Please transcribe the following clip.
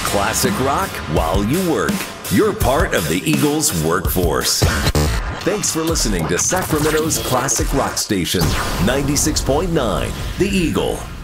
Classic rock while you work. You're part of the Eagles workforce. Thanks for listening to Sacramento's Classic Rock Station, 96.9, The Eagle.